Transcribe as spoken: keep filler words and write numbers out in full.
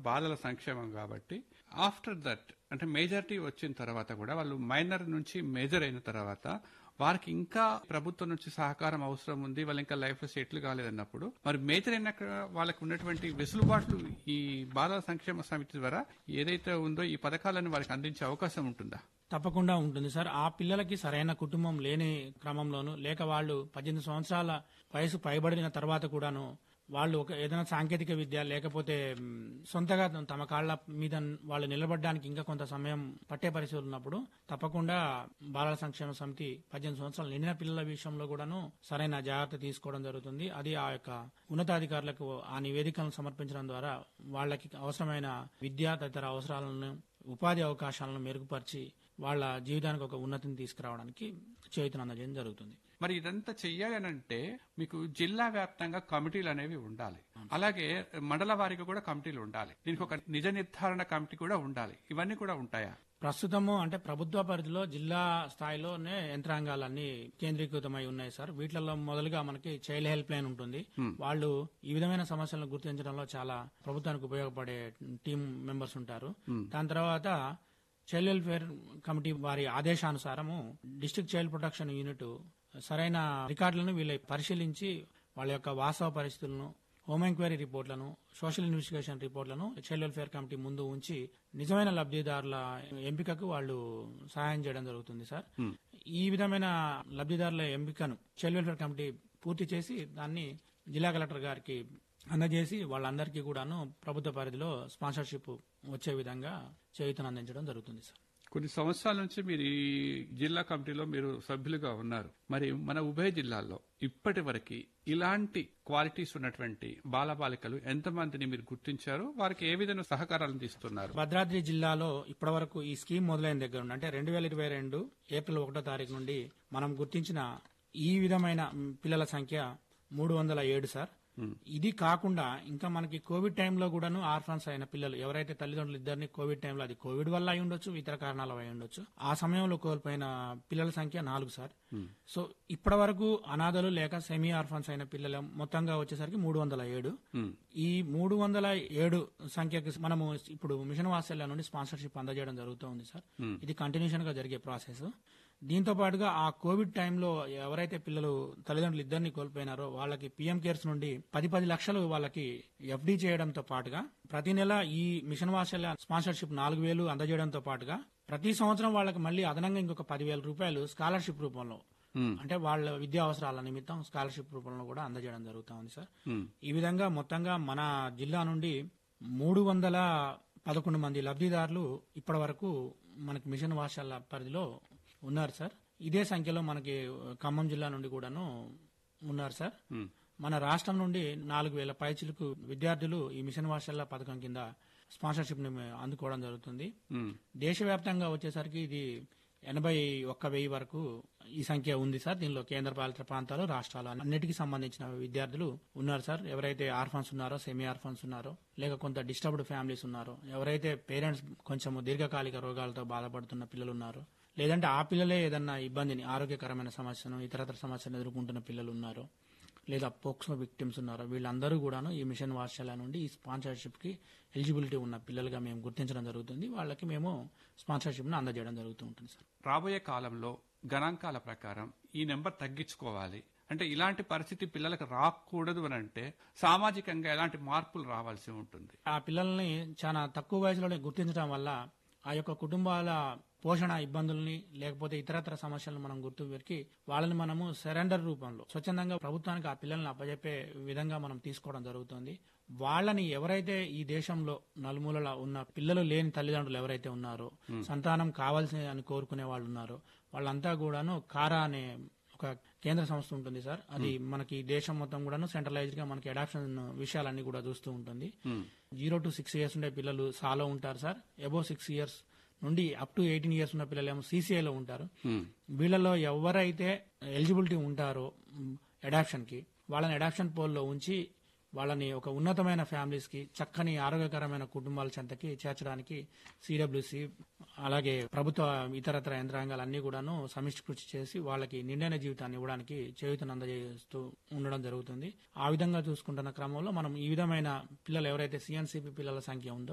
బాలల సంక్షేమం కాబట్టి ఆఫ్టర్ దట్ అంటే మేజారిటీ వచ్చిన తర్వాత కూడా వాళ్ళు మైనర్ నుంచి మేజర్ అయిన తర్వాత వారికి ఇంకా ప్రభుత్వం నుంచి సహకారం అవసరం ఉంది, వాళ్ళు ఇంకా లైఫ్ లో సెటిల్ కాలేదన్నప్పుడు మరి మేజర్ అయినాక వాళ్ళకు ఉన్నటువంటి వెసులుబాట్లు ఈ బాలల సంక్షేమ సమితి ద్వారా ఏదైతే ఉందో ఈ పథకాలను వారికి అందించే అవకాశం ఉంటుందా? తప్పకుండా ఉంటుంది సార్. ఆ పిల్లలకి సరైన కుటుంబం లేని క్రమంలోను లేక వాళ్ళు పద్దెనిమిది సంవత్సరాల వయసు పైబడిన తర్వాత కూడాను వాళ్ళు ఒక ఏదైనా సాంకేతిక విద్య లేకపోతే సొంతగా తమ కాళ్ల మీద వాళ్ళు నిలబడడానికి ఇంకా కొంత సమయం పట్టే పరిస్థితులు ఉన్నప్పుడు తప్పకుండా బాలల సంక్షేమ సమితి పద్దెనిమిది సంవత్సరాలు నిండిన పిల్లల విషయంలో కూడాను సరైన జాగ్రత్త తీసుకోవడం జరుగుతుంది. అది ఆ యొక్క ఉన్నతాధికారులకు ఆ నివేదికలను సమర్పించడం ద్వారా వాళ్ళకి అవసరమైన విద్య తదితర అవసరాలను ఉపాధి అవకాశాలను మెరుగుపరిచి వాళ్ళ జీవితానికి ఒక ఉన్నతిని తీసుకురావడానికి చేయూతను అందజేయడం జరుగుతుంది. మరి ఇదంతా చెయ్యాలనంటే మీకు జిల్లా వ్యాప్తంగా కమిటీలు అనేవి ఉండాలి, అలాగే మండల వారికి కూడా కమిటీలు ఉండాలి, దీనికి ఒక నిజ నిర్ధారణ కమిటీ కూడా ఉండాలి. ఇవన్నీ కూడా ఉంటాయా? ప్రస్తుతము అంటే ప్రభుత్వ పరిధిలో జిల్లా స్థాయిలోనే యంత్రాంగాలన్నీ కేంద్రీకృతమై ఉన్నాయి సార్. వీటిలో మొదలుగా మనకి చైల్డ్ హెల్ప్ లైన్ ఉంటుంది. వాళ్ళు ఈ విధమైన సమస్యలను గుర్తించడంలో చాలా ప్రభుత్వానికి ఉపయోగపడే టీం మెంబర్స్ ఉంటారు. దాని తర్వాత చైల్డ్ వెల్ఫేర్ కమిటీ వారి ఆదేశానుసారము డిస్ట్రిక్ట్ చైల్డ్ ప్రొటెక్షన్ యూనిట్ సరైన రికార్డులను వీళ్ళ పరిశీలించి వాళ్ళ యొక్క వాస్తవ పరిస్థితులను, home enquiry రిపోర్ట్లను, social investigation రిపోర్ట్లను child welfare committee ముందు ఉంచి నిజమైన లబ్ధిదారుల ఎంపికకు వాళ్ళు సహాయం చేయడం జరుగుతుంది సార్. ఈ విధమైన లబ్ధిదారుల ఎంపికను చైల్డ్ వెల్ఫేర్ కమిటీ పూర్తి చేసి దాన్ని జిల్లా కలెక్టర్ గారికి అందజేసి వాళ్ళందరికీ కూడాను ప్రభుత్వ పరిధిలో స్పాన్సర్షిప్ వచ్చే విధంగా చేయూతను అందించడం జరుగుతుంది సార్. కొన్ని సంవత్సరాల నుంచి మీరు ఈ జిల్లా కమిటీలో మీరు సభ్యులుగా ఉన్నారు. మరి మన ఉభయ జిల్లాల్లో ఇప్పటి వరకు ఇలాంటి క్వాలిటీస్ ఉన్నటువంటి బాలబాలికలు ఎంతమందిని మీరు గుర్తించారు? వారికి ఏ విధంగా సహకారాలను తీస్తున్నారు? భద్రాద్రి జిల్లాలో ఇప్పటి వరకు ఈ స్కీమ్ మొదలైన దగ్గర నుండి అంటే రెండు వేల ఇరవై రెండు ఏప్రిల్ ఒకటో తారీఖు నుండి మనం గుర్తించిన ఈ విధమైన పిల్లల సంఖ్య మూడు వందల ఏడు సార్. ఇది కాకుండా ఇంకా మనకి కోవిడ్ టైంలో కూడాను ఆర్ఫాన్స్ అయిన పిల్లలు ఎవరైతే తల్లిదండ్రులు ఇద్దరిని కోవిడ్ టైంలో అది కోవిడ్ వల్ల అయి ఉండొచ్చు, ఇతర కారణాలు అయి ఉండొచ్చు, ఆ సమయంలో కోల్పోయిన పిల్లల సంఖ్య నాలుగు సార్. సో ఇప్పటి వరకు అనాథలు లేక సెమీ ఆర్ఫాన్స్ అయిన పిల్లల మొత్తంగా వచ్చేసరికి మూడు వందల ఏడు. ఈ మూడు వందల ఏడు సంఖ్యకి మనము ఇప్పుడు మిషన్ వాత్సల్య నుండి స్పాన్సర్షిప్ అందజేయడం జరుగుతూ ఉంది సార్. ఇది కంటిన్యూషన్ గా జరిగే ప్రాసెస్. దీంతో పాటుగా ఆ కోవిడ్ టైంలో ఎవరైతే పిల్లలు తల్లిదండ్రులు ఇద్దరిని కోల్పోయినారో వాళ్ళకి పీఎం కేర్స్ నుండి పది పది లక్షలు వాళ్ళకి ఎఫ్డీ చేయడంతో పాటుగా ప్రతి నెల ఈ మిషన్ వాత్సల్య స్పాన్సర్షిప్ నాలుగు వేలు అందజేయడంతో పాటుగా ప్రతి సంవత్సరం వాళ్ళకి మళ్ళీ అదనంగా ఇంకొక పదివేల రూపాయలు స్కాలర్షిప్ రూపంలో అంటే వాళ్ళ విద్యా అవసరాల నిమిత్తం స్కాలర్షిప్ రూపంలో కూడా అందజేయడం జరుగుతూ ఉంది సార్. ఈ విధంగా మొత్తంగా మన జిల్లా నుండి మూడు వందల పదకొండు మంది లబ్ధిదారులు ఇప్పటి వరకు మనకి మిషన్ వాత్సల్య పరిధిలో ఉన్నారు సార్. ఇదే సంఖ్యలో మనకి ఖమ్మం జిల్లా నుండి కూడాను ఉన్నారు సార్. మన రాష్ట్రం నుండి నాలుగు వేల పైచిలకు విద్యార్థులు ఈ మిషన్ వాత్సల్య పథకం కింద స్పాన్సర్షిప్ ని అందుకోవడం జరుగుతుంది. దేశవ్యాప్తంగా వచ్చేసరికి ఇది ఎనభై ఒక్క వెయ్యి వరకు ఈ సంఖ్య ఉంది సార్. దీనిలో కేంద్ర పాలిత ప్రాంతాలు, రాష్ట్రాలు అన్నిటికీ సంబంధించిన విద్యార్థులు ఉన్నారు సార్. ఎవరైతే ఆర్ఫన్స్ ఉన్నారో, సెమీ ఆర్ఫన్స్ ఉన్నారో, లేక కొంత డిస్టర్బ్డ్ ఫ్యామిలీస్ ఉన్నారో, ఎవరైతే పేరెంట్స్ కొంచెం దీర్ఘకాలిక రోగాలతో బాధపడుతున్న పిల్లలు ఉన్నారో, లేదంటే ఆ పిల్లలే ఏదన్నా ఇబ్బందిని ఆరోగ్యకరమైన సమస్యను ఇతరతర సమస్యను ఎదుర్కొంటున్న పిల్లలు ఉన్నారో, లేదా పోక్సో విక్టిమ్స్ ఉన్నారో, వీళ్ళందరూ కూడాను ఈ మిషన్ వాత్సల్య నుండి ఈ స్పాన్సర్షిప్ కి ఎలిజిబిలిటీ ఉన్న పిల్లలుగా మేము గుర్తించడం జరుగుతుంది. వాళ్ళకి మేము స్పాన్సర్షిప్ ను అందజేయడం జరుగుతూ ఉంటుంది సార్. రాబోయే కాలంలో గణాంకాల ప్రకారం ఈ నెంబర్ తగ్గించుకోవాలి అంటే ఇలాంటి పరిస్థితి పిల్లలకు రాకూడదు అని అంటే సామాజికంగా ఎలాంటి మార్పులు రావాల్సి ఉంటుంది? ఆ పిల్లల్ని చాలా తక్కువ వయసులోనే గుర్తించడం వల్ల ఆ యొక్క కుటుంబాల పోషణ ఇబ్బందుల్ని లేకపోతే ఇతరత్ర సమస్యలను మనం గుర్తు పెరికి వాళ్ళని మనము సరెండర్ రూపంలో స్వచ్ఛందంగా ప్రభుత్వానికి ఆ పిల్లల్ని అప్పజెప్పే విధంగా మనం తీసుకోవడం జరుగుతుంది. వాళ్ళని ఎవరైతే ఈ దేశంలో నలుమూలల ఉన్న పిల్లలు లేని తల్లిదండ్రులు ఎవరైతే ఉన్నారో, సంతానం కావాల్సి అని కోరుకునే వాళ్ళు ఉన్నారో, వాళ్ళంతా కూడాను కారా అనే ఒక కేంద్ర సంస్థ ఉంటుంది సార్. అది మనకి దేశం మొత్తం కూడాను సెంట్రలైజ్డ్ గా మనకి అడాప్షన్ విషయాలన్నీ కూడా చూస్తూ ఉంటుంది. జీరో టు సిక్స్ ఇయర్స్ ఉండే పిల్లలు సాలో ఉంటారు సార్. అబోవ్ సిక్స్ ఇయర్స్ నుండి అప్ టు ఎయిటీన్ ఇయర్స్ ఉన్న పిల్లలు ఏమో సీసీఐలో ఉంటారు. వీళ్ళలో ఎవరైతే ఎలిజిబిలిటీ ఉంటారో అడాప్షన్ కి వాళ్ళని అడాప్షన్ పోల్లో ఉంచి వాళ్ళని ఒక ఉన్నతమైన ఫ్యామిలీస్ కి చక్కని ఆరోగ్యకరమైన కుటుంబాల చెంతకి చేర్చడానికి సిడబ్ల్యూసి అలాగే ప్రభుత్వ ఇతరత్ర యంత్రాంగాలు అన్ని కూడాను సమిష్టి కృషి చేసి వాళ్ళకి నిండైన జీవితాన్ని ఇవ్వడానికి చేయూతను అందజేస్తూ ఉండడం జరుగుతుంది. ఆ విధంగా చూసుకుంటున్న క్రమంలో మనం ఈ విధమైన పిల్లలు ఎవరైతే సిఎన్సిపి పిల్లల సంఖ్య ఉందో